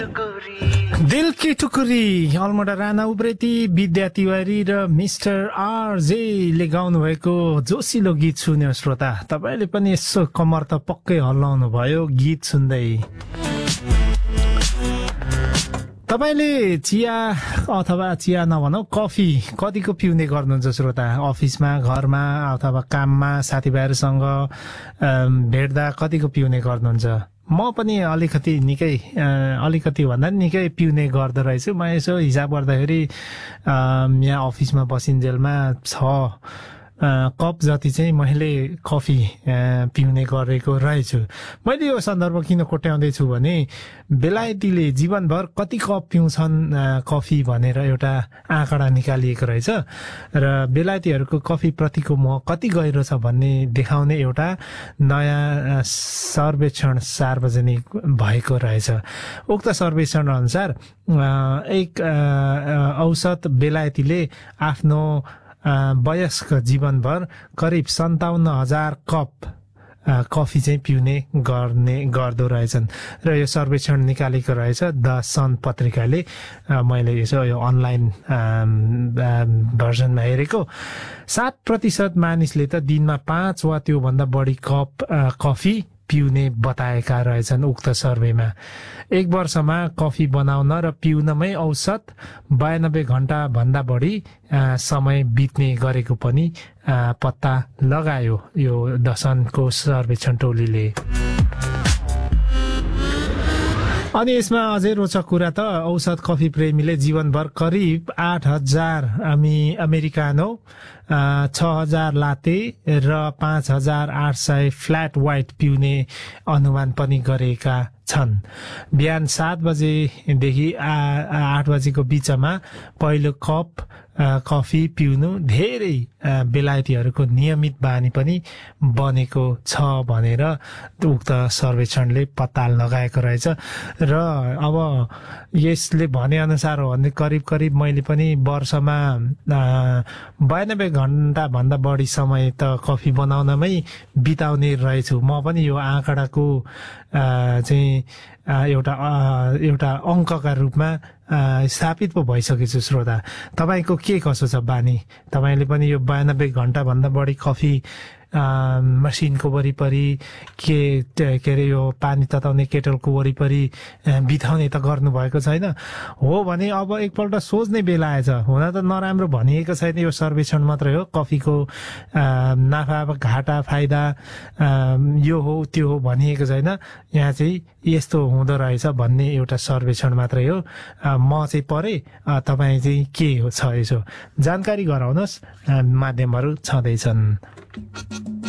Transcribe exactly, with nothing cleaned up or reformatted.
दिल की टुकुरी अलमोडा राणा उप्रेती विद्या तिवारी र मिस्टर आरजेले गाउनु भएको जोसिलो गीत सुन्यो श्रोता। तपाईले पनि यसो कमर त पक्कै हल्लाउनु भयो गीत सुन्दै। तपाईले चिया अथवा चिया नभनौ कफी कतिको पिउने गर्नुहुन्छ श्रोता? अफिसमा, घरमा अथवा काममा साथीभाइहरूसँग भेट्दा कतिको पिउने गर्नुहुन्छ? म पनि अलिकति निकै अलिकति भन्दा निकै पिउने गर्दो रहेछु। म यसो हिसाब गर्दाखेरि यहाँ अफिसमा बसिन्जेलमा छ कप जति चाहिँ मैले कफी पिउने गरेको रहेछु। मैले यो सन्दर्भ किन कोट्याउँदैछु भने बेलायतीले जीवनभर कति कप पिउँछन् कफी भनेर एउटा आँकडा निकालिएको रहेछ र बेलायतीहरूको कफी प्रतिको मोह कति गहिरो छ भन्ने देखाउने एउटा नयाँ सर्वेक्षण सार्वजनिक भएको रहेछ। उक्त सर्वेक्षण अनुसार एक औसत बेलायतीले आफ्नो वयस्क जीवनभर करिब सन्ताउन्न हजार कप कफी चाहिँ पिउने गर्ने गर्दो रहेछन् र यो सर्वेक्षण निकालेको रहेछ द सन पत्रिकाले। मैले यसो यो अनलाइन भर्जनमा हेरेको सात प्रतिशत मानिसले त दिनमा पाँच वा त्योभन्दा बढी कप कफी पिउने बताएका रहेछन् उक्त सर्वेमा। एक वर्षमा कफी बनाउन र पिउनमै औसत बयानब्बे घण्टा भन्दा बढी समय बित्ने गरेको पनि पत्ता लगायो यो दशनको सर्वेक्षण टोलीले। अनि यसमा अझै रोचक कुरा त औसत कफी प्रेमीले जीवनभर करिब आठ हजार अमी अमेरिकानो छ हजार लाते र पाँच हजार आठ सय फ्ल्याट वाइट पिउने अनुमान पनि गरेका छन्। बिहान सात बजेदेखि आठ बजेको बिचमा पहिलो कप कफी पिउनु धेरै बेलायतीहरूको नियमित बानी पनि बनेको छ भनेर उक्त सर्वेक्षणले पत्ता लगाएको रहेछ। र अब यसले भने अनुसार हो भने करिब करिब मैले पनि वर्षमा बयानब्बे घण्टा भन्दा बढी समय त कफी बनाउनमै बिताउने रहेछु। म पनि यो आँकडाको चाहिँ एउटा एउटा अङ्कका रूपमा स्थापित पो भइसकेछु श्रोता। तपाईको के कसो छ बानी? तपाईले पनि यो बयानब्बे घण्टा भन्दा बढी कफी मसिनको वरिपरि के के अरे यो पानी तताउने केटलको वरिपरि बिताउने त गर्नुभएको छैन? हो भने अब एकपल्ट सोच्ने बेला आएछ। हुन त नराम्रो भनिएको छैन, यो सर्वेक्षण मात्रै हो। कफीको नाफा घाटा फाइदा यो हो त्यो हो भनिएको छैन। यहाँ चाहिँ यस्तो हुँदो रहेछ भन्ने एउटा सर्वेक्षण मात्रै हो। म चाहिँ परे, तपाईँ चाहिँ के छ यसो जानकारी गराउनुहोस्। माध्यमहरू छँदैछन्।